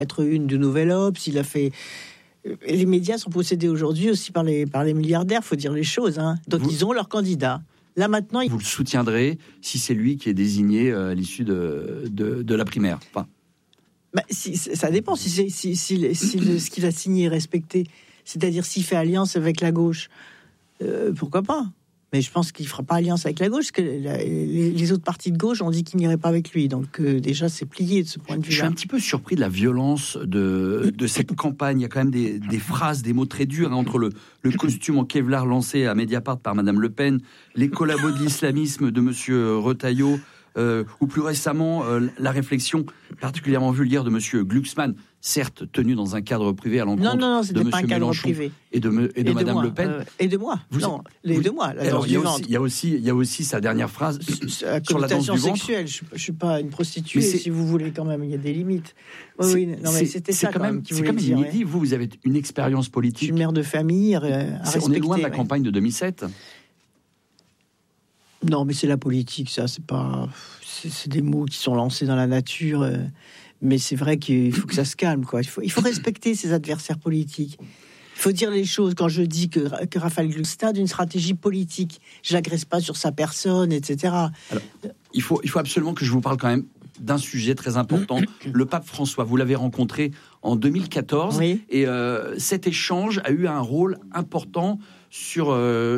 être une du Nouvel Obs, il a fait... Et les médias sont possédés aujourd'hui aussi par les milliardaires, il faut dire les choses. Hein. Donc ils ont leur candidat. Là maintenant, vous le soutiendrez si c'est lui qui est désigné à l'issue de la primaire. Enfin... ça dépend si ce qu'il a signé est respecté. C'est-à-dire s'il fait alliance avec la gauche, pourquoi pas ? Mais je pense qu'il ne fera pas alliance avec la gauche, parce que les autres partis de gauche ont dit qu'ils n'iraient pas avec lui. Donc déjà, c'est plié de ce point de vue-là. Je suis un petit peu surpris de la violence de cette campagne. Il y a quand même des phrases, des mots très durs, hein, entre le costume en Kevlar lancé à Mediapart par Madame Le Pen, les collabos de l'islamisme de Monsieur Retailleau, ou plus récemment, la réflexion particulièrement vulgaire de Monsieur Glucksmann, certes tenu dans un cadre privé à l'encontre de Monsieur Mélenchon et de Madame moi, Le Pen. Et de moi. De moi. Alors, il y a aussi sa dernière phrase sur la danse du ventre. Sexuelle. Je suis pas une prostituée, si vous voulez, quand même. Il y a des limites. C'était ça quand même qui voulait dire. C'est comme inédit. Vous avez une expérience politique. Je suis une mère de famille. On est loin de la campagne de 2007. Non, mais c'est la politique, ça. C'est des mots qui sont lancés dans la nature. Mais c'est vrai qu'il faut que ça se calme, quoi. Il faut respecter ses adversaires politiques. Il faut dire les choses. Quand je dis que Raphaël Glucksmann a d'une stratégie politique, je l'agresse pas sur sa personne, etc. Alors, il faut absolument que je vous parle quand même d'un sujet très important. Le pape François, vous l'avez rencontré en 2014, oui. Et cet échange a eu un rôle important sur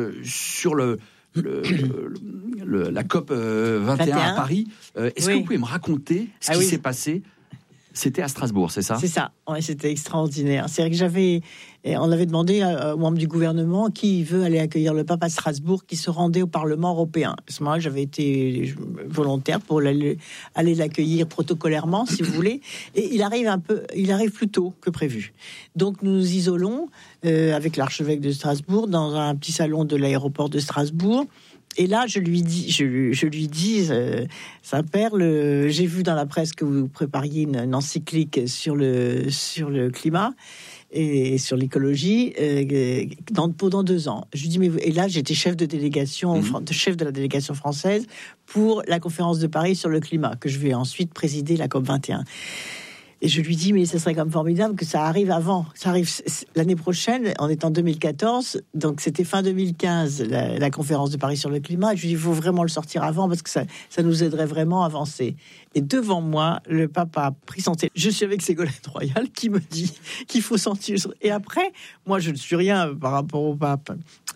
la COP 21 à Paris. Est-ce que vous pouvez me raconter ce qui s'est passé ? C'était à Strasbourg, c'est ça ? C'est ça, ouais, c'était extraordinaire. C'est vrai que on avait demandé aux membres du gouvernement qui veut aller accueillir le pape à Strasbourg, qui se rendait au Parlement européen. À ce moment-là, j'avais été volontaire pour aller l'accueillir protocolairement, si vous voulez. Et il arrive plus tôt que prévu. Donc nous nous isolons avec l'archevêque de Strasbourg dans un petit salon de l'aéroport de Strasbourg. Et là, je lui dis, Saint-Père, j'ai vu dans la presse que vous prépariez une encyclique sur le climat et sur l'écologie pendant 2 ans. Je lui dis, et là, j'étais chef de la délégation française pour la conférence de Paris sur le climat, que je vais ensuite présider la COP 21. Et je lui dis, mais ça serait quand même formidable que ça arrive avant. Ça arrive l'année prochaine, on est en 2014, donc c'était fin 2015, la conférence de Paris sur le climat. Et je lui dis, il faut vraiment le sortir avant, parce que ça nous aiderait vraiment à avancer. Et devant moi, le pape a pris son téléphone. Je suis avec Ségolène Royal qui me dit qu'il faut sortir. Et après, moi, je ne suis rien par rapport au pape.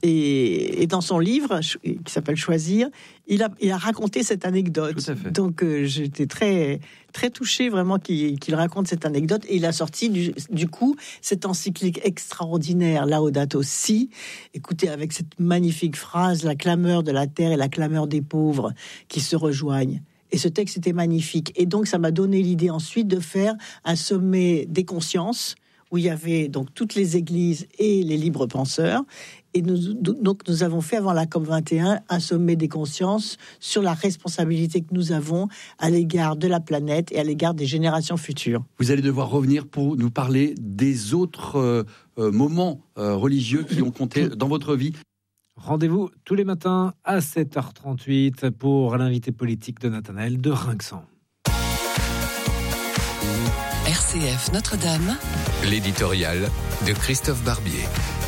Et dans son livre, qui s'appelle Choisir, il a raconté cette anecdote. Tout à fait. Donc j'étais très, très touchée vraiment qu'il raconte cette anecdote. Et il a sorti du coup cette encyclique extraordinaire, Laudato Si. Écoutez, avec cette magnifique phrase, la clameur de la terre et la clameur des pauvres qui se rejoignent. Et ce texte était magnifique. Et donc ça m'a donné l'idée ensuite de faire un sommet des consciences, où il y avait donc toutes les églises et les libres penseurs. Et nous avons fait avant la COP 21 un sommet des consciences sur la responsabilité que nous avons à l'égard de la planète et à l'égard des générations futures. Vous allez devoir revenir pour nous parler des autres moments religieux qui ont compté dans votre vie. Rendez-vous tous les matins à 7h38 pour l'invité politique de Nathanaël de Rinxan. RCF Notre-Dame, l'éditorial de Christophe Barbier.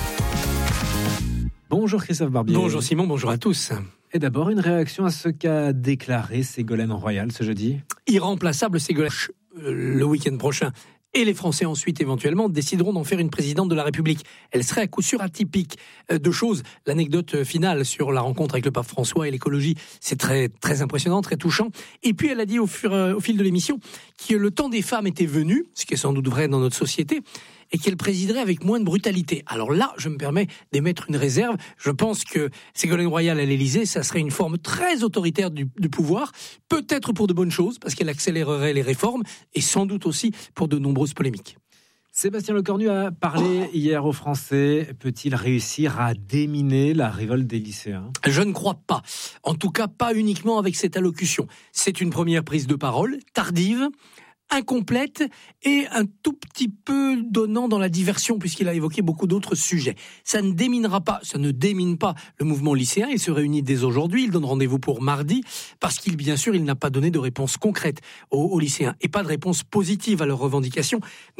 Bonjour Christophe Barbier. Bonjour Simon, bonjour à tous. Et d'abord, une réaction à ce qu'a déclaré Ségolène Royal ce jeudi. Irremplaçable Ségolène, le week-end prochain. Et les Français ensuite, éventuellement, décideront d'en faire une présidente de la République. Elle serait à coup sûr atypique. 2 choses. L'anecdote finale sur la rencontre avec le pape François et l'écologie, c'est très, très impressionnant, très touchant. Et puis, elle a dit au fil de l'émission que le temps des femmes était venu, ce qui est sans doute vrai dans notre société, et qu'elle présiderait avec moins de brutalité. Alors là, je me permets d'émettre une réserve. Je pense que Ségolène Royal à l'Élysée, ça serait une forme très autoritaire du pouvoir, peut-être pour de bonnes choses, parce qu'elle accélérerait les réformes, et sans doute aussi pour de nombreuses polémiques. Sébastien Lecornu a parlé hier aux Français. Peut-il réussir à déminer la révolte des lycéens ? Je ne crois pas. En tout cas, pas uniquement avec cette allocution. C'est une première prise de parole, tardive, incomplète et un tout petit peu donnant dans la diversion, puisqu'il a évoqué beaucoup d'autres sujets. Ça ne démine pas le mouvement lycéen. Il se réunit dès aujourd'hui, il donne rendez-vous pour mardi, parce bien sûr, il n'a pas donné de réponse concrète aux lycéens et pas de réponse positive à leurs revendications.